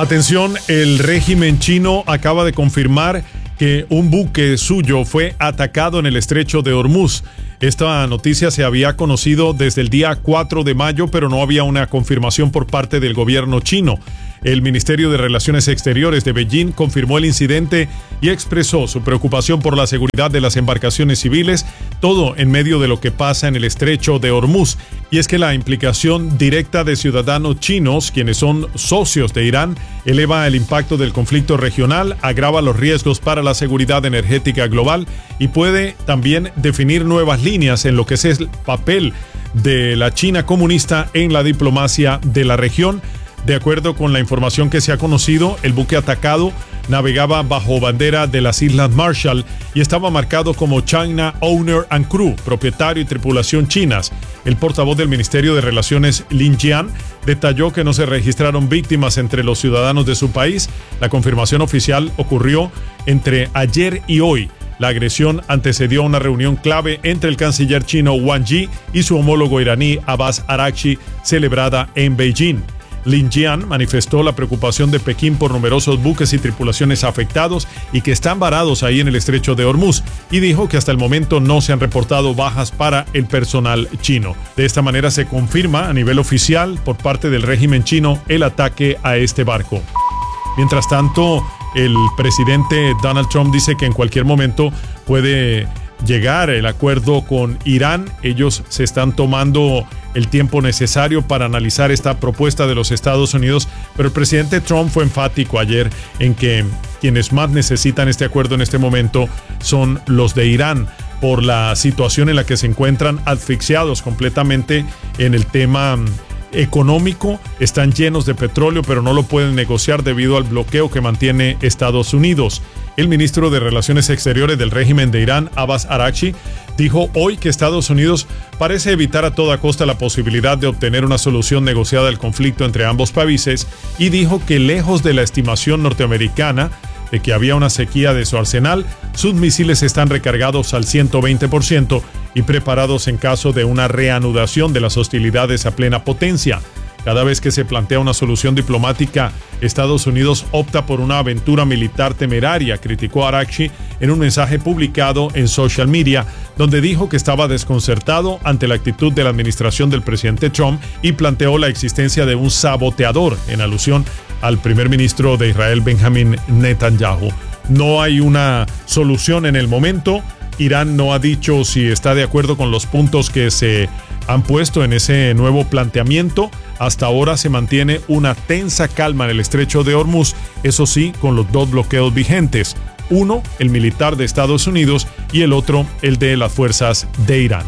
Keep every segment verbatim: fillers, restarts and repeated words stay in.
Atención, el régimen chino acaba de confirmar que un buque suyo fue atacado en el estrecho de Hormuz. Esta noticia se había conocido desde el día cuatro de mayo, pero no había una confirmación por parte del gobierno chino. El Ministerio de Relaciones Exteriores de Beijing confirmó el incidente y expresó su preocupación por la seguridad de las embarcaciones civiles, todo en medio de lo que pasa en el estrecho de Hormuz. Y es que la implicación directa de ciudadanos chinos, quienes son socios de Irán, eleva el impacto del conflicto regional, agrava los riesgos para la seguridad energética global y puede también definir nuevas líneas en lo que es el papel de la China comunista en la diplomacia de la región. De acuerdo con la información que se ha conocido, el buque atacado navegaba bajo bandera de las Islas Marshall y estaba marcado como China Owner and Crew, propietario y tripulación chinas. El portavoz del Ministerio de Relaciones, Lin Jian, detalló que no se registraron víctimas entre los ciudadanos de su país. La confirmación oficial ocurrió entre ayer y hoy. La agresión antecedió a una reunión clave entre el canciller chino Wang Yi y su homólogo iraní Abbas Araghchi, celebrada en Beijing. Lin Jian manifestó la preocupación de Pekín por numerosos buques y tripulaciones afectados y que están varados ahí en el estrecho de Hormuz, y dijo que hasta el momento no se han reportado bajas para el personal chino. De esta manera se confirma a nivel oficial por parte del régimen chino el ataque a este barco. Mientras tanto, el presidente Donald Trump dice que en cualquier momento puede llegar el acuerdo con Irán. Ellos se están tomando el tiempo necesario para analizar esta propuesta de los Estados Unidos, pero el presidente Trump fue enfático ayer en que quienes más necesitan este acuerdo en este momento son los de Irán, por la situación en la que se encuentran asfixiados completamente en el tema económico. Están llenos de petróleo, pero no lo pueden negociar debido al bloqueo que mantiene Estados Unidos. El ministro de Relaciones Exteriores del régimen de Irán, Abbas Araghchi, dijo hoy que Estados Unidos parece evitar a toda costa la posibilidad de obtener una solución negociada al conflicto entre ambos países, y dijo que lejos de la estimación norteamericana de que había una sequía de su arsenal, sus misiles están recargados al ciento veinte por ciento y preparados en caso de una reanudación de las hostilidades a plena potencia. Cada vez que se plantea una solución diplomática, Estados Unidos opta por una aventura militar temeraria, criticó Araghchi en un mensaje publicado en social media, donde dijo que estaba desconcertado ante la actitud de la administración del presidente Trump y planteó la existencia de un saboteador, en alusión al primer ministro de Israel, Benjamin Netanyahu. No hay una solución en el momento. Irán no ha dicho si está de acuerdo con los puntos que se han puesto en ese nuevo planteamiento. Hasta ahora se mantiene una tensa calma en el estrecho de Hormuz, eso sí, con los dos bloqueos vigentes. Uno, el militar de Estados Unidos, y el otro, el de las fuerzas de Irán.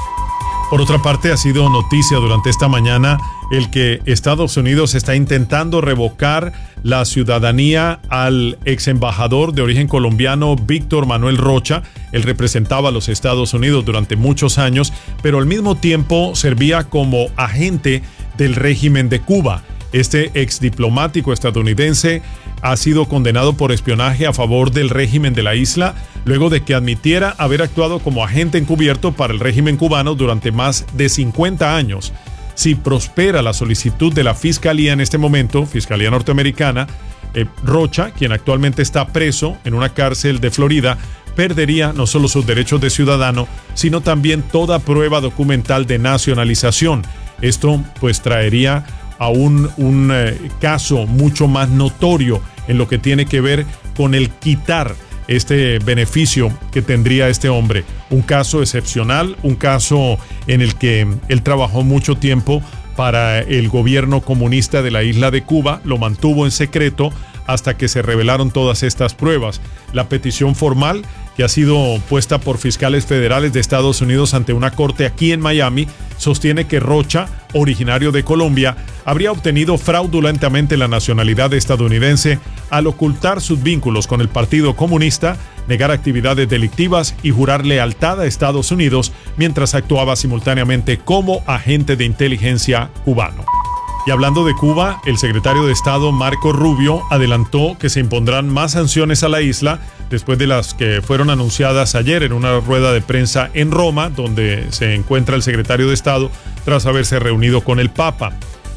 Por otra parte, ha sido noticia durante esta mañana el que Estados Unidos está intentando revocar la ciudadanía al ex embajador de origen colombiano Víctor Manuel Rocha. Él representaba a los Estados Unidos durante muchos años, pero al mismo tiempo servía como agente del régimen de Cuba. Este ex diplomático estadounidense ha sido condenado por espionaje a favor del régimen de la isla, luego de que admitiera haber actuado como agente encubierto para el régimen cubano durante más de cincuenta años. Si prospera la solicitud de la Fiscalía en este momento, Fiscalía norteamericana, eh, Rocha, quien actualmente está preso en una cárcel de Florida, perdería no solo sus derechos de ciudadano, sino también toda prueba documental de nacionalización. Esto pues traería a un, un eh, caso mucho más notorio en lo que tiene que ver con el quitar este beneficio que tendría este hombre. Un caso excepcional, un caso en el que él trabajó mucho tiempo para el gobierno comunista de la isla de Cuba, lo mantuvo en secreto hasta que se revelaron todas estas pruebas. La petición formal, que ha sido puesta por fiscales federales de Estados Unidos ante una corte aquí en Miami, sostiene que Rocha, originario de Colombia, habría obtenido fraudulentamente la nacionalidad estadounidense al ocultar sus vínculos con el Partido Comunista, negar actividades delictivas y jurar lealtad a Estados Unidos mientras actuaba simultáneamente como agente de inteligencia cubano. Y hablando de Cuba, el secretario de Estado Marco Rubio adelantó que se impondrán más sanciones a la isla después de las que fueron anunciadas ayer en una rueda de prensa en Roma, donde se encuentra el secretario de Estado tras haberse reunido con el Papa.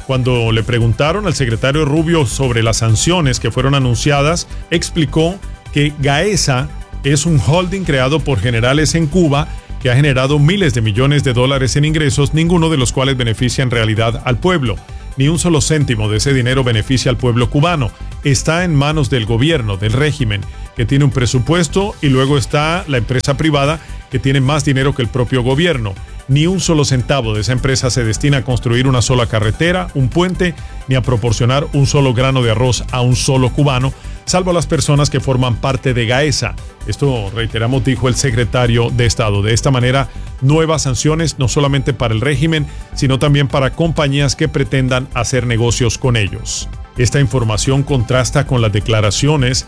Cuando le preguntaron al secretario Rubio sobre las sanciones que fueron anunciadas, explicó que Gaesa es un holding creado por generales en Cuba que ha generado miles de millones de dólares en ingresos, ninguno de los cuales beneficia en realidad al pueblo. Ni un solo céntimo de ese dinero beneficia al pueblo cubano. Está en manos del gobierno, del régimen, que tiene un presupuesto, y luego está la empresa privada que tiene más dinero que el propio gobierno. Ni un solo centavo de esa empresa se destina a construir una sola carretera, un puente, ni a proporcionar un solo grano de arroz a un solo cubano, salvo las personas que forman parte de Gaesa. Esto, reiteramos, dijo el secretario de Estado. De esta manera, nuevas sanciones no solamente para el régimen, sino también para compañías que pretendan hacer negocios con ellos. Esta información contrasta con las declaraciones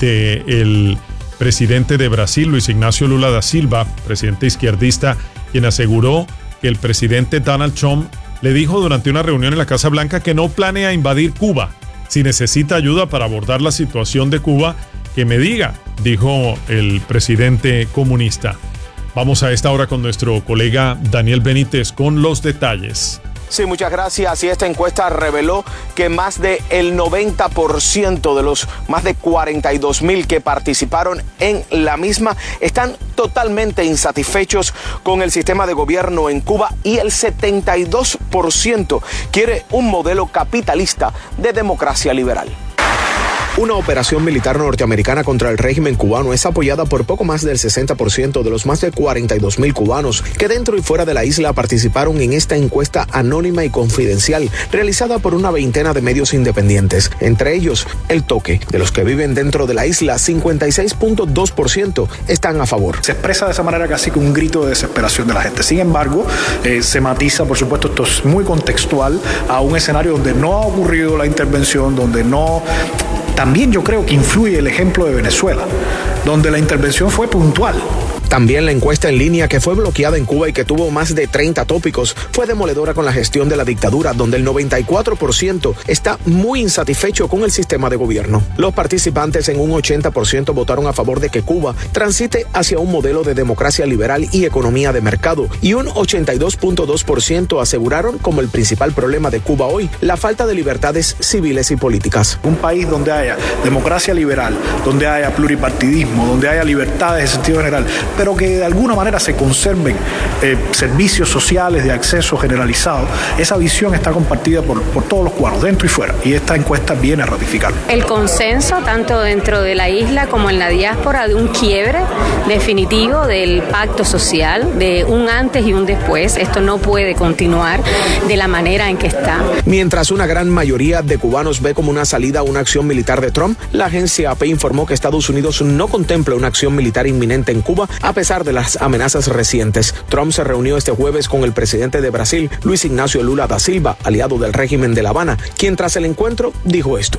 del presidente de Brasil, Luis Ignacio Lula da Silva, presidente izquierdista, quien aseguró que el presidente Donald Trump le dijo durante una reunión en la Casa Blanca que no planea invadir Cuba. Si necesita ayuda para abordar la situación de Cuba, que me diga, dijo el presidente comunista. Vamos a esta hora con nuestro colega Daniel Benítez con los detalles. Sí, muchas gracias. Y esta encuesta reveló que más del noventa por ciento de los más de cuarenta y dos mil que participaron en la misma están totalmente insatisfechos con el sistema de gobierno en Cuba, y el setenta y dos por ciento quiere un modelo capitalista de democracia liberal. Una operación militar norteamericana contra el régimen cubano es apoyada por poco más del sesenta por ciento de los más de cuarenta y dos mil cubanos que dentro y fuera de la isla participaron en esta encuesta anónima y confidencial realizada por una veintena de medios independientes. Entre ellos, El Toque. De los que viven dentro de la isla, cincuenta y seis punto dos por ciento están a favor. Se expresa de esa manera casi como un grito de desesperación de la gente. Sin embargo, eh, se matiza, por supuesto, esto es muy contextual a un escenario donde no ha ocurrido la intervención, donde no... También yo creo que influye el ejemplo de Venezuela, donde la intervención fue puntual. También la encuesta en línea que fue bloqueada en Cuba y que tuvo más de treinta tópicos fue demoledora con la gestión de la dictadura, donde el noventa y cuatro por ciento está muy insatisfecho con el sistema de gobierno. Los participantes en un ochenta por ciento votaron a favor de que Cuba transite hacia un modelo de democracia liberal y economía de mercado, y un ochenta y dos punto dos por ciento aseguraron como el principal problema de Cuba hoy la falta de libertades civiles y políticas. Un país donde haya democracia liberal, donde haya pluripartidismo, donde haya libertades en sentido general, pero que de alguna manera se conserven eh, servicios sociales de acceso generalizado. Esa visión está compartida por, por todos los cubanos, dentro y fuera, y esta encuesta viene a ratificarlo. El consenso, tanto dentro de la isla como en la diáspora, de un quiebre definitivo del pacto social, de un antes y un después. Esto no puede continuar de la manera en que está. Mientras una gran mayoría de cubanos ve como una salida a una acción militar de Trump, la agencia A P informó que Estados Unidos no contempla una acción militar inminente en Cuba, a pesar de las amenazas recientes. Trump se reunió este jueves con el presidente de Brasil, Luis Ignacio Lula da Silva, aliado del régimen de La Habana, quien tras el encuentro dijo esto.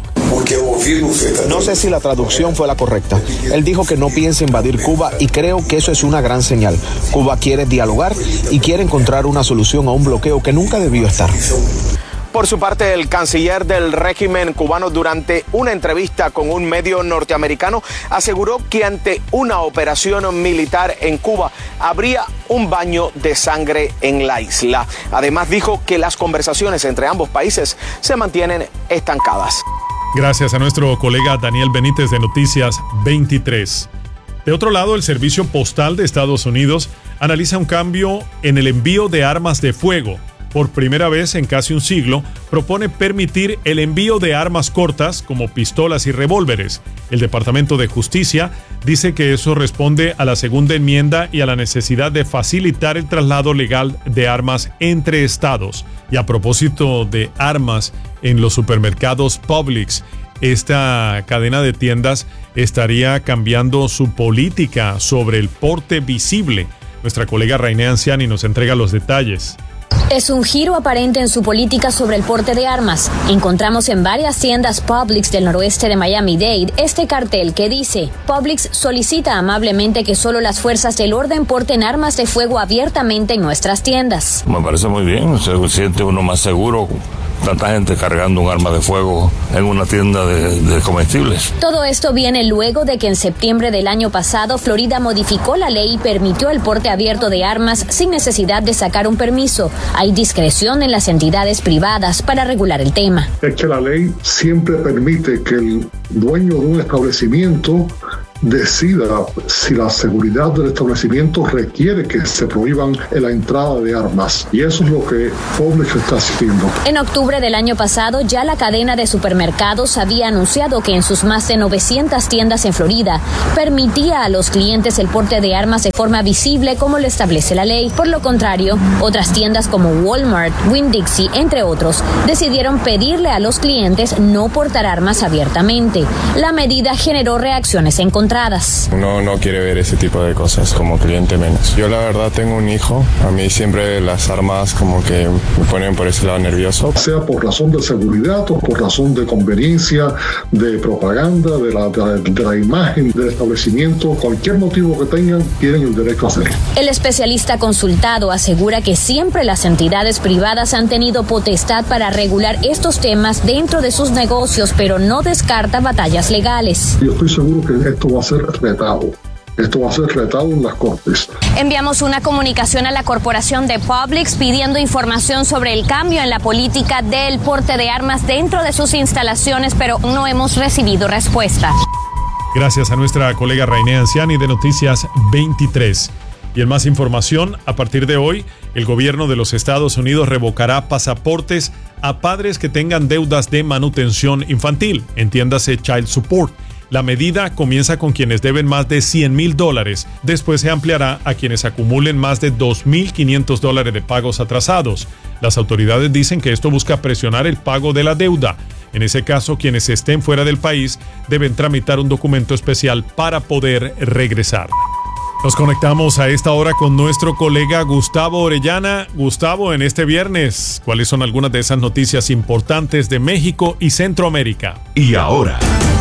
No sé si la traducción fue la correcta. Él dijo que no piensa invadir Cuba, y creo que eso es una gran señal. Cuba quiere dialogar y quiere encontrar una solución a un bloqueo que nunca debió estar. Por su parte, el canciller del régimen cubano, durante una entrevista con un medio norteamericano, aseguró que ante una operación militar en Cuba habría un baño de sangre en la isla. Además, dijo que las conversaciones entre ambos países se mantienen estancadas. Gracias a nuestro colega Daniel Benítez de Noticias veintitrés. De otro lado, el Servicio Postal de Estados Unidos analiza un cambio en el envío de armas de fuego. Por primera vez en casi un siglo, propone permitir el envío de armas cortas como pistolas y revólveres. El Departamento de Justicia dice que eso responde a la segunda enmienda y a la necesidad de facilitar el traslado legal de armas entre estados. Y a propósito de armas, en los supermercados Publix, esta cadena de tiendas estaría cambiando su política sobre el porte visible. Nuestra colega Rainé Anciani nos entrega los detalles. Es un giro aparente en su política sobre el porte de armas. Encontramos en varias tiendas Publix del noroeste de Miami-Dade este cartel que dice: Publix solicita amablemente que solo las fuerzas del orden porten armas de fuego abiertamente en nuestras tiendas. Me parece muy bien, se siente uno más seguro tanta gente cargando un arma de fuego en una tienda de, de comestibles. Todo esto viene luego de que en septiembre del año pasado Florida modificó la ley y permitió el porte abierto de armas sin necesidad de sacar un permiso. Hay discreción en las entidades privadas para regular el tema. Es que la ley siempre permite que el dueño de un establecimiento decida si la seguridad del establecimiento requiere que se prohíban la entrada de armas. Y eso es lo que Publix está haciendo. En octubre del año pasado, ya la cadena de supermercados había anunciado que en sus más de novecientas tiendas en Florida permitía a los clientes el porte de armas de forma visible como lo establece la ley. Por lo contrario, otras tiendas como Walmart, Winn-Dixie, entre otros, decidieron pedirle a los clientes no portar armas abiertamente. La medida generó reacciones encontradas. Uno no quiere ver ese tipo de cosas, como cliente menos. Yo la verdad tengo un hijo, a mí siempre las armas como que me ponen por ese lado nervioso. Sea por razón de seguridad o por razón de conveniencia, de propaganda, de la, de la, de la imagen del establecimiento, cualquier motivo que tengan, tienen el derecho a hacerlo. El especialista consultado asegura que siempre las entidades privadas han tenido potestad para regular estos temas dentro de sus negocios, pero no descarta batallas legales. Yo estoy seguro que esto va a ser retado. Esto va a ser retado en las cortes. Enviamos una comunicación a la corporación de Publix pidiendo información sobre el cambio en la política del porte de armas dentro de sus instalaciones, pero no hemos recibido respuesta. Gracias a nuestra colega Rainé Anciani de Noticias veintitrés. Y en más información, a partir de hoy, el gobierno de los Estados Unidos revocará pasaportes a padres que tengan deudas de manutención infantil, entiéndase Child Support. La medida comienza con quienes deben más de cien mil dólares. Después se ampliará a quienes acumulen más de dos mil quinientos dólares de pagos atrasados. Las autoridades dicen que esto busca presionar el pago de la deuda. En ese caso, quienes estén fuera del país deben tramitar un documento especial para poder regresar. Nos conectamos a esta hora con nuestro colega Gustavo Orellana. Gustavo, en este viernes, ¿cuáles son algunas de esas noticias importantes de México y Centroamérica? Y ahora,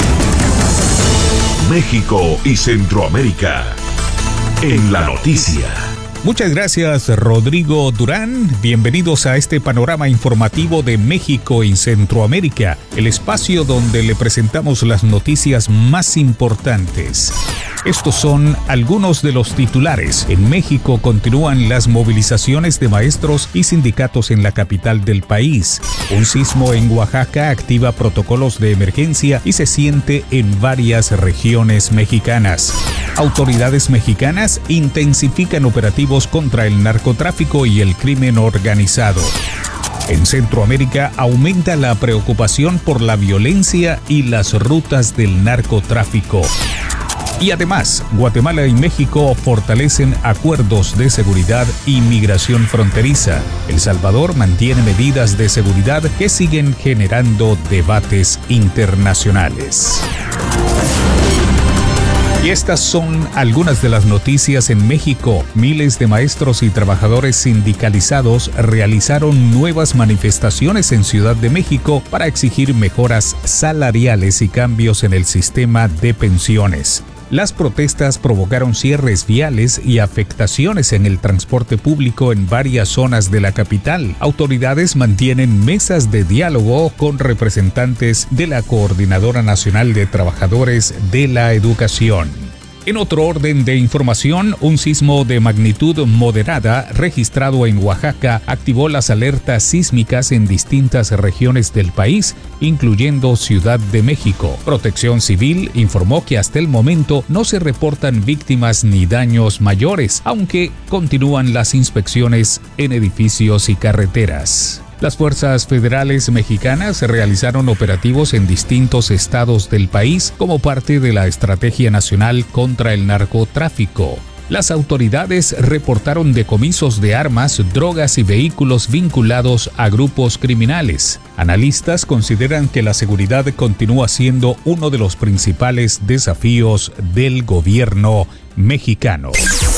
México y Centroamérica en la noticia. Muchas gracias, Rodrigo Durán. Bienvenidos a este panorama informativo de México y Centroamérica, el espacio donde le presentamos las noticias más importantes. Estos son algunos de los titulares. En México continúan las movilizaciones de maestros y sindicatos en la capital del país. Un sismo en Oaxaca activa protocolos de emergencia y se siente en varias regiones mexicanas. Autoridades mexicanas intensifican operativos contra el narcotráfico y el crimen organizado. En Centroamérica aumenta la preocupación por la violencia y las rutas del narcotráfico. Y además, Guatemala y México fortalecen acuerdos de seguridad y migración fronteriza. El Salvador mantiene medidas de seguridad que siguen generando debates internacionales. Y estas son algunas de las noticias en México. Miles de maestros y trabajadores sindicalizados realizaron nuevas manifestaciones en Ciudad de México para exigir mejoras salariales y cambios en el sistema de pensiones. Las protestas provocaron cierres viales y afectaciones en el transporte público en varias zonas de la capital. Autoridades mantienen mesas de diálogo con representantes de la Coordinadora Nacional de Trabajadores de la Educación. En otro orden de información, un sismo de magnitud moderada registrado en Oaxaca activó las alertas sísmicas en distintas regiones del país, incluyendo Ciudad de México. Protección Civil informó que hasta el momento no se reportan víctimas ni daños mayores, aunque continúan las inspecciones en edificios y carreteras. Las fuerzas federales mexicanas realizaron operativos en distintos estados del país como parte de la Estrategia Nacional contra el Narcotráfico. Las autoridades reportaron decomisos de armas, drogas y vehículos vinculados a grupos criminales. Analistas consideran que la seguridad continúa siendo uno de los principales desafíos del gobierno mexicano.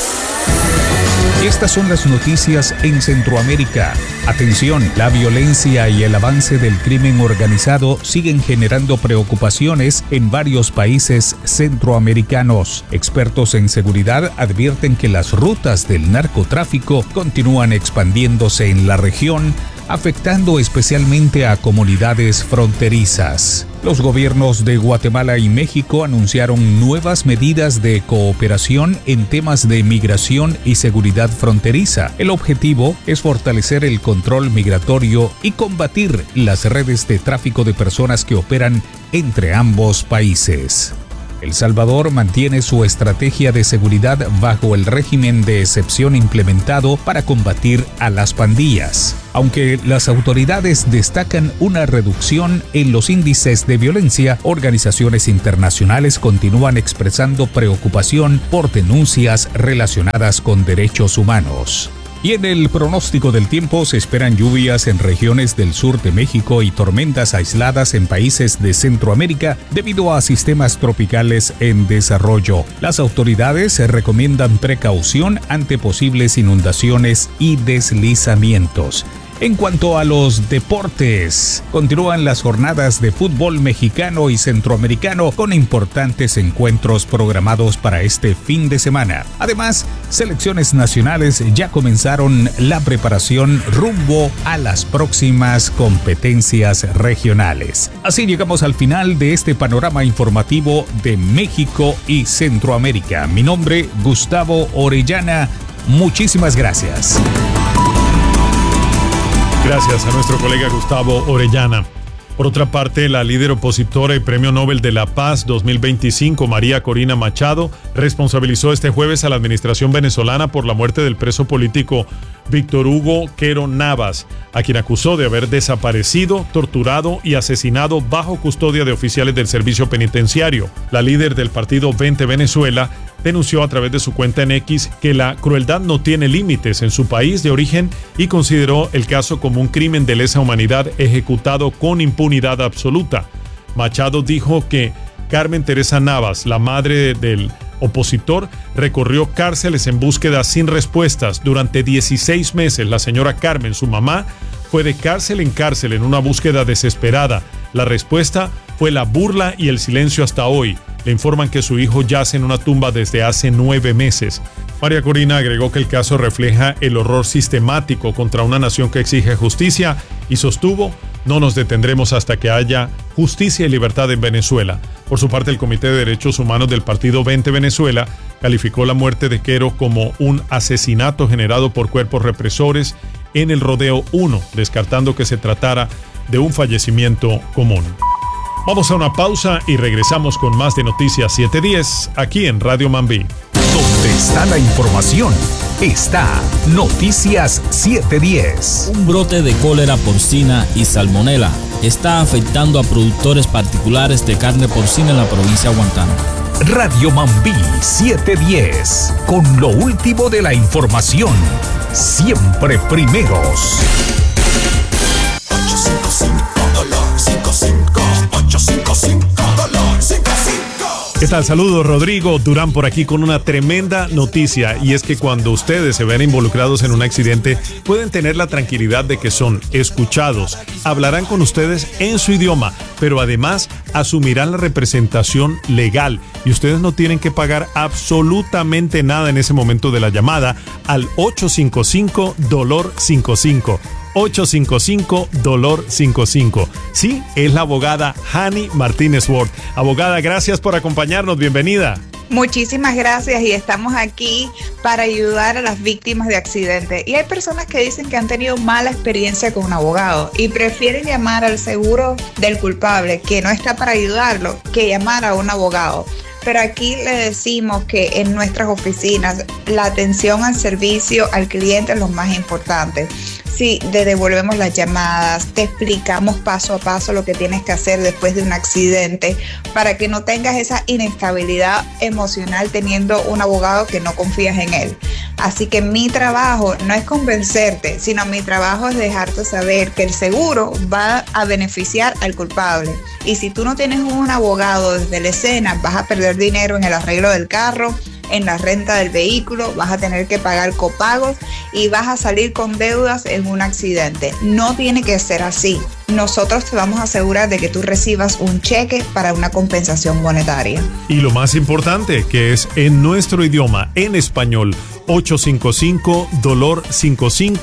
Estas son las noticias en Centroamérica. Atención, la violencia y el avance del crimen organizado siguen generando preocupaciones en varios países centroamericanos. Expertos en seguridad advierten que las rutas del narcotráfico continúan expandiéndose en la región, afectando especialmente a comunidades fronterizas. Los gobiernos de Guatemala y México anunciaron nuevas medidas de cooperación en temas de migración y seguridad fronteriza. El objetivo es fortalecer el control migratorio y combatir las redes de tráfico de personas que operan entre ambos países. El Salvador mantiene su estrategia de seguridad bajo el régimen de excepción implementado para combatir a las pandillas. Aunque las autoridades destacan una reducción en los índices de violencia, organizaciones internacionales continúan expresando preocupación por denuncias relacionadas con derechos humanos. Y en el pronóstico del tiempo se esperan lluvias en regiones del sur de México y tormentas aisladas en países de Centroamérica debido a sistemas tropicales en desarrollo. Las autoridades recomiendan precaución ante posibles inundaciones y deslizamientos. En cuanto a los deportes, continúan las jornadas de fútbol mexicano y centroamericano con importantes encuentros programados para este fin de semana. Además, selecciones nacionales ya comenzaron la preparación rumbo a las próximas competencias regionales. Así llegamos al final de este panorama informativo de México y Centroamérica. Mi nombre, Gustavo Orellana. Muchísimas gracias. Gracias a nuestro colega Gustavo Orellana. Por otra parte, la líder opositora y Premio Nobel de la Paz dos mil veinticinco, María Corina Machado, responsabilizó este jueves a la administración venezolana por la muerte del preso político Víctor Hugo Quero Navas, a quien acusó de haber desaparecido, torturado y asesinado bajo custodia de oficiales del servicio penitenciario. La líder del partido Vente Venezuela denunció a través de su cuenta en X que la crueldad no tiene límites en su país de origen y consideró el caso como un crimen de lesa humanidad ejecutado con impunidad absoluta. Machado dijo que Carmen Teresa Navas, la madre del opositor, recorrió cárceles en búsqueda sin respuestas. Durante dieciséis meses, la señora Carmen, su mamá, fue de cárcel en cárcel en una búsqueda desesperada. La respuesta fue la burla y el silencio hasta hoy. Le informan que su hijo yace en una tumba desde hace nueve meses. María Corina agregó que el caso refleja el horror sistemático contra una nación que exige justicia y sostuvo: no nos detendremos hasta que haya justicia y libertad en Venezuela. Por su parte, el Comité de Derechos Humanos del partido Vente Venezuela calificó la muerte de Quero como un asesinato generado por cuerpos represores en el Rodeo uno, descartando que se tratara de un fallecimiento común. Vamos a una pausa y regresamos con más de Noticias siete diez aquí en Radio Mambí. Donde está la información, está Noticias siete diez. Un brote de cólera porcina y salmonela está afectando a productores particulares de carne porcina en la provincia de Guantánamo. Radio Mambí siete diez, con lo último de la información, siempre primeros. ocho cinco cinco dolor cinco cinco ocho cinco cinco dolor cinco cinco. ¿Qué tal? Saludos, Rodrigo Durán por aquí con una tremenda noticia, y es que cuando ustedes se ven involucrados en un accidente pueden tener la tranquilidad de que son escuchados, hablarán con ustedes en su idioma, pero además asumirán la representación legal y ustedes no tienen que pagar absolutamente nada en ese momento de la llamada al ocho cinco cinco dolor cinco cinco. ocho cinco cinco dolor cinco cinco. Sí, es la abogada Hani Martínez Ward. Abogada, gracias por acompañarnos. Bienvenida. Muchísimas gracias, y estamos aquí para ayudar a las víctimas de accidentes. Y hay personas que dicen que han tenido mala experiencia con un abogado y prefieren llamar al seguro del culpable, que no está para ayudarlo, que llamar a un abogado. Pero aquí le decimos que en nuestras oficinas la atención al servicio al cliente es lo más importante. Sí, te devolvemos las llamadas, te explicamos paso a paso lo que tienes que hacer después de un accidente para que no tengas esa inestabilidad emocional teniendo un abogado que no confías en él. Así que mi trabajo no es convencerte, sino mi trabajo es dejarte saber que el seguro va a beneficiar al culpable. Y si tú no tienes un abogado desde la escena, vas a perder dinero en el arreglo del carro, en la renta del vehículo, vas a tener que pagar copagos y vas a salir con deudas en un accidente. No tiene que ser así. Nosotros te vamos a asegurar de que tú recibas un cheque para una compensación monetaria. Y lo más importante, que es en nuestro idioma, en español, ocho cinco cinco dolor cinco cinco,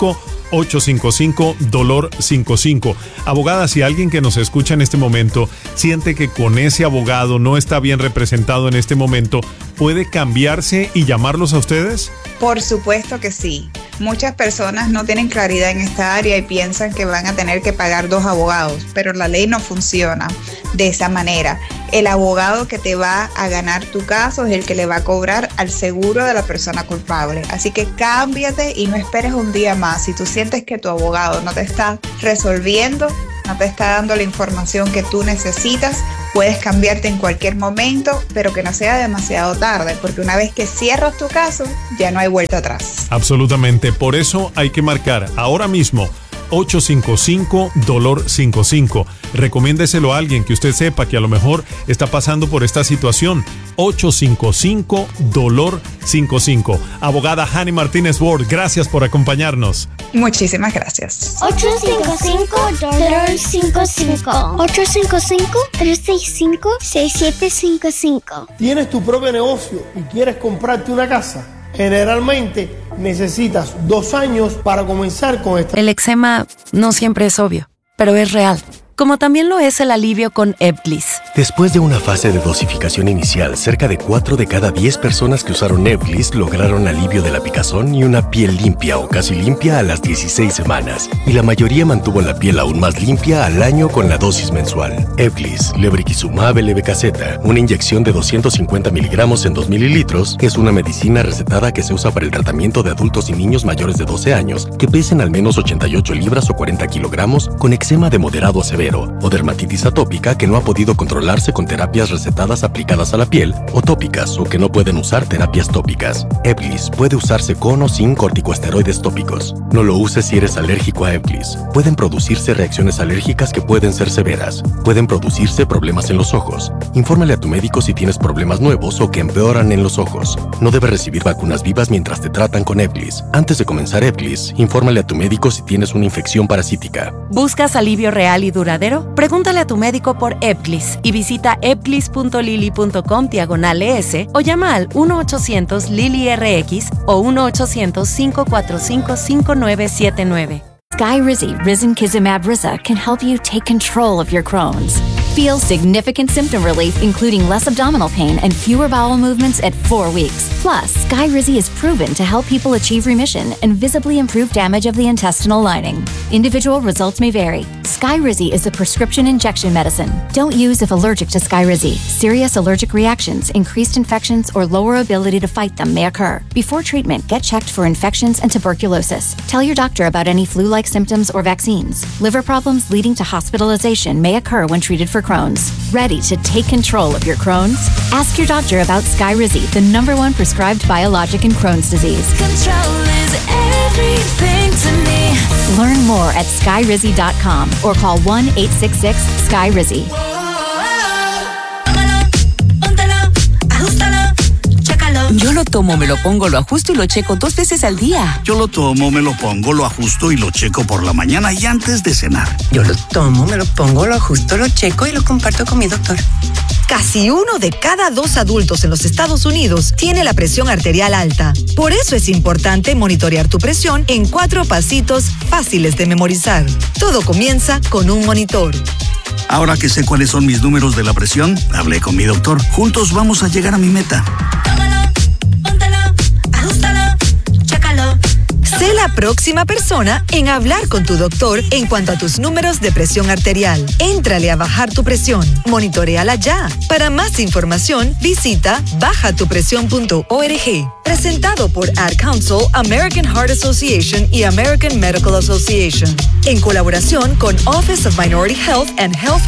ocho cinco cinco, dolor cinco cinco. Abogada, si alguien que nos escucha en este momento siente que con ese abogado no está bien representado en este momento, ¿puede cambiarse y llamarlos a ustedes? Por supuesto que sí. Muchas personas no tienen claridad en esta área y piensan que van a tener que pagar dos abogados, pero la ley no funciona de esa manera. El abogado que te va a ganar tu caso es el que le va a cobrar al seguro de la persona culpable. Así que cámbiate y no esperes un día más. Si tú sientes que tu abogado no te está resolviendo, no te está dando la información que tú necesitas, puedes cambiarte en cualquier momento, pero que no sea demasiado tarde, porque una vez que cierras tu caso, ya no hay vuelta atrás. Absolutamente. Por eso hay que marcar ahora mismo ocho cinco cinco, dolor cinco cinco. Recomiéndeselo a alguien que usted sepa que a lo mejor está pasando por esta situación. ocho cinco cinco, dolor cinco cinco. Abogada Hanny Martínez Ward, gracias por acompañarnos. Muchísimas gracias. ocho cinco cinco, dolor cinco cinco. ocho cinco cinco, tres seis cinco, seis siete cinco cinco. ¿Tienes tu propio negocio y quieres comprarte una casa? Generalmente necesitas dos años para comenzar con esta. El eczema no siempre es obvio, pero es real. Como también lo es el alivio con Ebglyss. Después de una fase de dosificación inicial, cerca de cuatro de cada diez personas que usaron Ebglyss lograron alivio de la picazón y una piel limpia o casi limpia a las dieciséis semanas. Y la mayoría mantuvo la piel aún más limpia al año con la dosis mensual. Ebglyss, lebrikizumab levetaceta, una inyección de doscientos cincuenta miligramos en dos mililitros, es una medicina recetada que se usa para el tratamiento de adultos y niños mayores de doce años que pesen al menos ochenta y ocho libras o cuarenta kilogramos con eczema de moderado a severo o dermatitis atópica que no ha podido controlarse con terapias recetadas aplicadas a la piel o tópicas o que no pueden usar terapias tópicas. Ebglyss puede usarse con o sin corticosteroides tópicos. No lo uses si eres alérgico a Ebglyss. Pueden producirse reacciones alérgicas que pueden ser severas. Pueden producirse problemas en los ojos. Infórmale a tu médico si tienes problemas nuevos o que empeoran en los ojos. No debes recibir vacunas vivas mientras te tratan con Ebglyss. Antes de comenzar Ebglyss, infórmale a tu médico si tienes una infección parasítica. ¿Buscas alivio real y duradero? Pregúntale a tu médico por Ebglyss y visita ebglyss punto lily punto com diagonal es o llama al uno ochocientos lily R X o uno ochocientos, cinco cuatro cinco, cinco nueve siete nueve. Skyrizi Risankizumab Risa can help you take control of your Crohn's. Feel significant symptom relief, including less abdominal pain and fewer bowel movements at four weeks. Plus, Skyrizi is proven to help people achieve remission and visibly improve damage of the intestinal lining. Individual results may vary. Skyrizi is a prescription injection medicine. Don't use if allergic to Skyrizi. Serious allergic reactions, increased infections, or lower ability to fight them may occur. Before treatment, get checked for infections and tuberculosis. Tell your doctor about any flu-like symptoms or vaccines. Liver problems leading to hospitalization may occur when treated for Crohn's. Ready to take control of your Crohn's? Ask your doctor about Skyrizi, the number one prescribed biologic in Crohn's disease. Control is everything to me. Learn more at skyrizi dot com or call one eight six six, S K Y R I Z I. Yo lo tomo, me lo pongo, lo ajusto y lo checo dos veces al día. Yo lo tomo, me lo pongo, lo ajusto y lo checo por la mañana y antes de cenar. Yo lo tomo, me lo pongo, lo ajusto, lo checo y lo comparto con mi doctor. Casi uno de cada dos adultos en los Estados Unidos tiene la presión arterial alta. Por eso es importante monitorear tu presión en cuatro pasitos fáciles de memorizar. Todo comienza con un monitor. Ahora que sé cuáles son mis números de la presión, hablé con mi doctor. Juntos vamos a llegar a mi meta. Sé la próxima persona en hablar con tu doctor en cuanto a tus números de presión arterial. Éntrale a bajar tu presión. Monitoréala ya. Para más información, visita baja tu presión punto org. Presentado por Ad Council, American Heart Association y American Medical Association. En colaboración con Office of Minority Health and Health